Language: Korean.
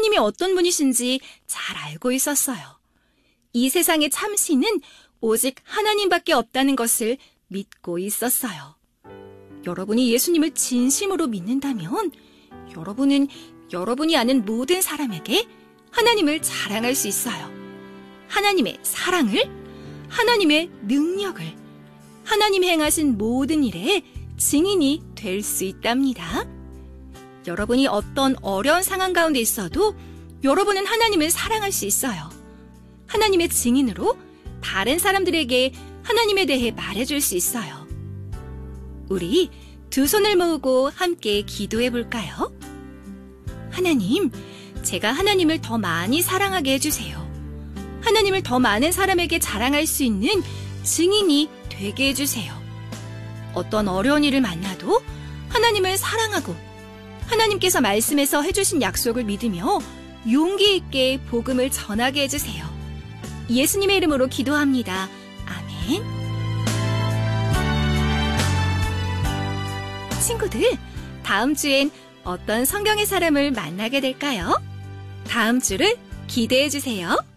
하나님이 어떤 분이신지 잘 알고 있었어요. 이 세상의 참신은 오직 하나님밖에 없다는 것을 믿고 있었어요. 여러분이 예수님을 진심으로 믿는다면 여러분은 여러분이 아는 모든 사람에게 하나님을 자랑할 수 있어요. 하나님의 사랑을, 하나님의 능력을, 하나님 행하신 모든 일에 증인이 될 수 있답니다. 여러분이 어떤 어려운 상황 가운데 있어도 여러분은 하나님을 사랑할 수 있어요. 하나님의 증인으로 다른 사람들에게 하나님에 대해 말해줄 수 있어요. 우리 두 손을 모으고 함께 기도해 볼까요? 하나님, 제가 하나님을 더 많이 사랑하게 해주세요. 하나님을 더 많은 사람에게 자랑할 수 있는 증인이 되게 해주세요. 어떤 어려운 일을 만나도 하나님을 사랑하고 하나님께서 말씀에서 해주신 약속을 믿으며 용기 있게 복음을 전하게 해주세요. 예수님의 이름으로 기도합니다. 아멘. 친구들, 다음 주엔 어떤 성경의 사람을 만나게 될까요? 다음 주를 기대해 주세요.